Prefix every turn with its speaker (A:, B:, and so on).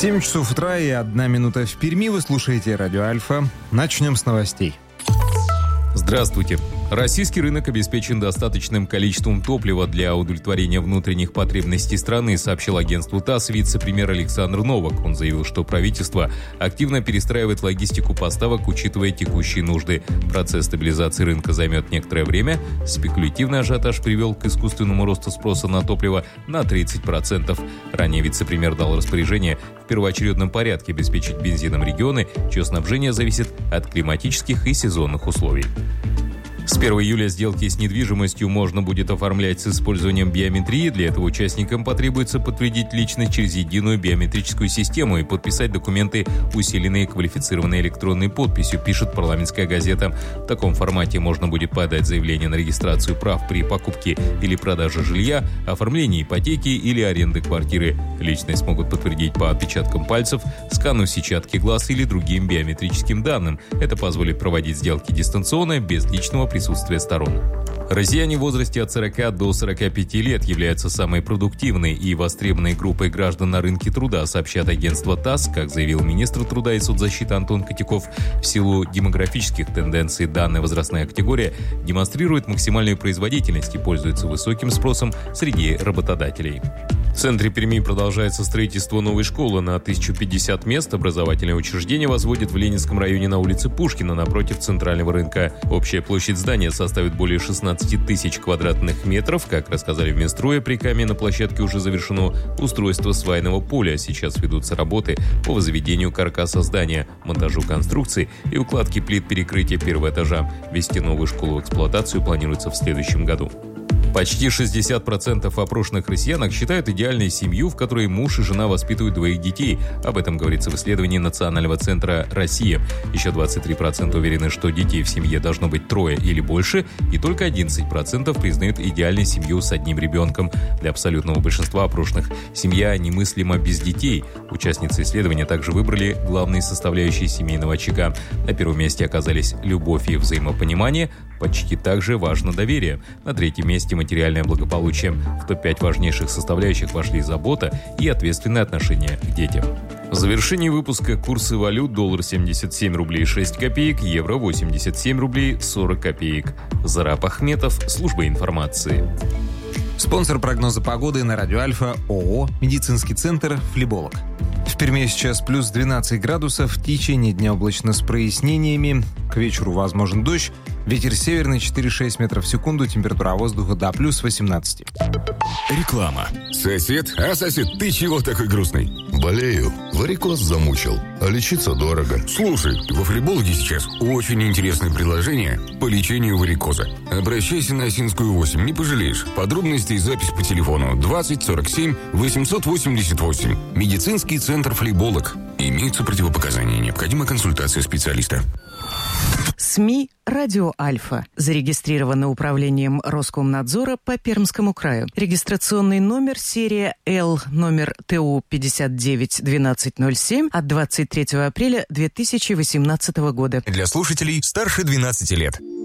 A: 7 часов утра и 1 минута в Перми. Вы слушаете радио Альфа. Начнем с новостей.
B: Здравствуйте. Российский рынок обеспечен достаточным количеством топлива для удовлетворения внутренних потребностей страны, сообщил агентству ТАСС вице-премьер Александр Новак. Он заявил, что правительство активно перестраивает логистику поставок, учитывая текущие нужды. Процесс стабилизации рынка займет некоторое время. Спекулятивный ажиотаж привел к искусственному росту спроса на топливо на 30%. Ранее вице-премьер дал распоряжение в первоочередном порядке обеспечить бензином регионы, чье снабжение зависит от климатических и сезонных условий. С 1 июля сделки с недвижимостью можно будет оформлять с использованием биометрии. Для этого участникам потребуется подтвердить личность через единую биометрическую систему и подписать документы, усиленные квалифицированной электронной подписью, пишет «Парламентская газета». В таком формате можно будет подать заявление на регистрацию прав при покупке или продаже жилья, оформлении ипотеки или аренды квартиры. Личность могут подтвердить по отпечаткам пальцев, скану сетчатки глаз или другим биометрическим данным. Это позволит проводить сделки дистанционно, без личного присутствия сторон. Россияне в возрасте от 40 до 45 лет являются самой продуктивной и востребованной группой граждан на рынке труда, сообщает агентство ТАСС. Как заявил министр труда и соцзащиты Антон Котяков, в силу демографических тенденций данная возрастная категория демонстрирует максимальную производительность и пользуется высоким спросом среди работодателей. В центре Перми продолжается строительство новой школы на 1050 мест. Образовательное учреждение возводят в Ленинском районе на улице Пушкина напротив центрального рынка. Общая площадь здания составит более 16 тысяч квадратных метров. Как рассказали в Минстрое, при КАМе на площадке уже завершено устройство свайного поля. Сейчас ведутся работы по возведению каркаса здания, монтажу конструкций и укладке плит перекрытия первого этажа. Ввести новую школу в эксплуатацию планируется в следующем году. Почти 60% опрошенных россиянок считают идеальной семью, в которой муж и жена воспитывают двоих детей. Об этом говорится в исследовании Национального центра «Россия». Еще 23% уверены, что детей в семье должно быть 3 или больше, и только 11% признают идеальной семью с одним ребенком. Для абсолютного большинства опрошенных семья немыслима без детей. Участницы исследования также выбрали главные составляющие семейного очага. На первом месте оказались любовь и взаимопонимание. Почти так же важно доверие. На третьем месте материальное благополучие. В топ-5 важнейших составляющих вошли забота и ответственное отношение к детям. В завершении выпуска курсы валют: доллар 77 рублей 6 копеек, евро 87 рублей 40 копеек. Зараб Ахметов, служба информации.
A: Спонсор прогноза погоды на радио Альфа — ООО «Медицинский центр Флеболог». В Перми сейчас плюс 12 градусов, в течение дня облачно с прояснениями, к вечеру возможен дождь, ветер северный 4,6 метров в секунду, температура воздуха до плюс 18.
C: Реклама. Сосед, ты чего такой грустный?
D: Болею, варикоз замучил, а лечиться дорого.
C: Слушай, во Флебологе сейчас очень интересное предложение по лечению варикоза. Обращайся на Осинскую 8, не пожалеешь. Подробности и запись по телефону 20 47 888. Медицинский центр Флеболог. Имеются противопоказания, необходима консультация специалиста.
E: СМИ «Радио Альфа». Зарегистрировано управлением Роскомнадзора по Пермскому краю. Регистрационный номер серия Л, номер ТУ 591207 от 23 апреля 2018 года.
C: Для слушателей старше 12 лет.